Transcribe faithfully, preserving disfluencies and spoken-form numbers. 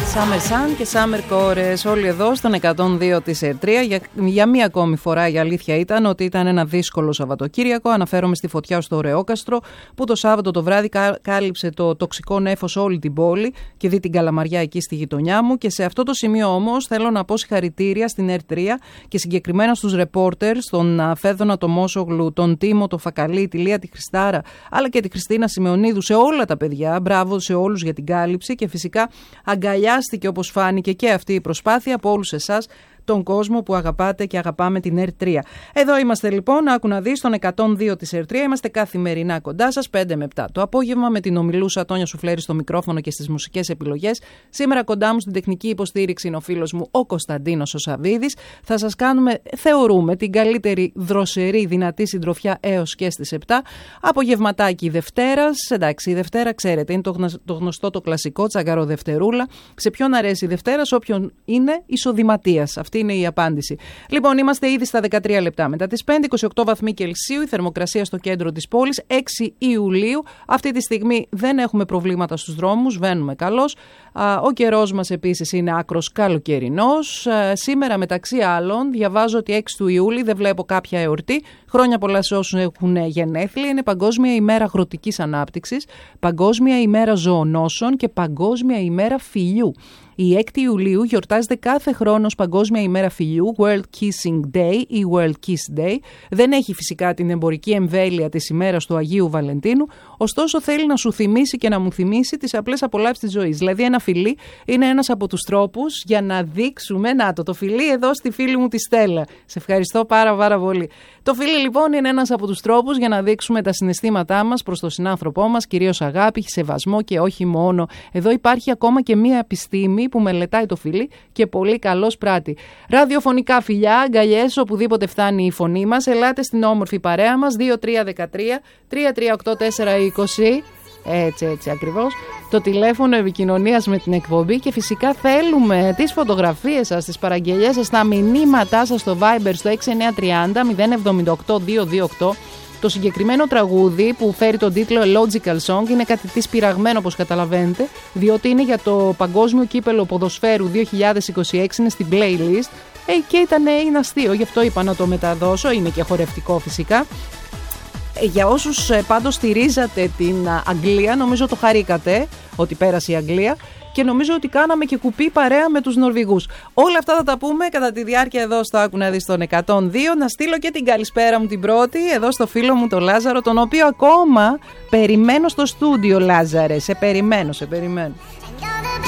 Summer Sun και Summer Chorus, όλοι εδώ στον εκατόν δύο της ΕΡΤΡΙΑ. Για, για μία ακόμη φορά η αλήθεια ήταν ότι ήταν ένα δύσκολο Σαββατοκύριακο. Αναφέρομαι στη φωτιά στο Ρεόκαστρο, που το Σάββατο το βράδυ κά, κάλυψε το τοξικό νέφος όλη την πόλη και δει την Καλαμαριά εκεί στη γειτονιά μου. Και σε αυτό το σημείο όμως θέλω να πω συγχαρητήρια στην ΕΡΤΡΙΑ και συγκεκριμένα στους ρεπόρτερς, τον Φέδωνα το Μόσογλου, τον Τίμο το Φακαλή, τη Λία τη Χριστάρα, αλλά και τη Χριστίνα Σιμεωνίδου, σε όλα τα παιδιά. Μπράβο σε όλους για την κάλυψη και φυσικά αγκαλιάστηκε όπως φάνηκε και αυτή η προσπάθεια από όλους εσάς, τον κόσμο που αγαπάτε και αγαπάμε την ΕΡΤΡΙΑ. Εδώ είμαστε λοιπόν, άκου να δεις, στον εκατόν δύο της ΕΡΤΡΙΑ. Είμαστε καθημερινά κοντά σας, πέντε με επτά το απόγευμα, με την ομιλούσα Τόνια Σουφλέρη στο μικρόφωνο και στις μουσικές επιλογές. Σήμερα κοντά μου στην τεχνική υποστήριξη είναι ο φίλος μου ο Κωνσταντίνος ο Σαββίδης. Θα σας κάνουμε, θεωρούμε, την καλύτερη δροσερή δυνατή συντροφιά έως και στις επτά. Απογευματάκι Δευτέρας. Εντάξει, η Δευτέρα ξέρετε, είναι το, γνω, το γνωστό το κλασικό τσαγκαροδευτερούλα. Σε ποιον αρέσει η Δευτέρα, σε όποιον είναι εισοδηματίας. Αυτή είναι η απάντηση. Λοιπόν, είμαστε ήδη στα δεκατρία λεπτά μετά τις πέντε, είκοσι οκτώ βαθμοί Κελσίου, η θερμοκρασία στο κέντρο της πόλης, έξι Ιουλίου. Αυτή τη στιγμή δεν έχουμε προβλήματα στους δρόμους, βαίνουμε καλώς. Ο καιρός μας επίσης είναι άκρος καλοκαιρινός. Σήμερα, μεταξύ άλλων, διαβάζω ότι έξι του Ιούλη, δεν βλέπω κάποια εορτή. Χρόνια πολλά σε όσους έχουν γενέθλια. Είναι Παγκόσμια ημέρα αγροτικής ανάπτυξης, Παγκόσμια ημέρα ζωονόσων και Παγκόσμια ημέρα φιλιού. Η έκτη Ιουλίου γιορτάζεται κάθε χρόνο ως Παγκόσμια ημέρα φιλιού, World Kissing Day ή World Kiss Day. Δεν έχει φυσικά την εμπορική εμβέλεια της ημέρας του Αγίου Βαλεντίνου, ωστόσο θέλει να σου θυμίσει και να μου θυμίσει τις απλές απολαύσεις της ζωής. Δηλαδή ένα φιλί είναι ένας από τους τρόπους για να δείξουμε, να το, το φιλί εδώ στη φίλη μου τη Στέλλα. Σε ευχαριστώ πάρα πάρα πολύ. Το φιλί λοιπόν είναι ένας από τους τρόπους για να δείξουμε τα συναισθήματά μας προς τον συνάνθρωπό μας, κυρίως αγάπη, σεβασμό και όχι μόνο. Εδώ υπάρχει ακόμα και μία επιστήμη που μελετάει το φιλί και πολύ καλώς πράττει. Ραδιοφωνικά φιλιά, αγκαλιές, οπουδήποτε φτάνει η φωνή μας. Ελάτε στην όμορφη παρέα μας, δύο τρία ένα τρία τρία τρία οκτώ τέσσερα είκοσι. Έτσι, έτσι ακριβώς. Το τηλέφωνο επικοινωνίας με την εκπομπή και φυσικά θέλουμε τις φωτογραφίες σας, τις παραγγελίες σας, τα μηνύματά σας στο Viber στο έξι εννιά τρία μηδέν μηδέν επτά οκτώ δύο δύο οκτώ. Το συγκεκριμένο τραγούδι που φέρει τον τίτλο A Logical Song είναι κάτι της πειραγμένο, όπως καταλαβαίνετε, διότι είναι για το Παγκόσμιο Κύπελλο Ποδοσφαίρου δύο χιλιάδες είκοσι έξι, είναι στην playlist ε, και ήταν, είναι αστείο, γι' αυτό είπα να το μεταδώσω, είναι και χορευτικό φυσικά. Για όσους πάντως στηρίζατε την Αγγλία, νομίζω το χαρήκατε ότι πέρασε η Αγγλία και νομίζω ότι κάναμε και κουπί παρέα με τους Νορβηγούς. Όλα αυτά θα τα πούμε κατά τη διάρκεια εδώ στο Άκου να δεις τον εκατόν δύο. Να στείλω και την καλησπέρα μου την πρώτη εδώ στο φίλο μου τον Λάζαρο, τον οποίο ακόμα περιμένω στο στούντιο. Λάζαρε, σε περιμένω, σε περιμένω.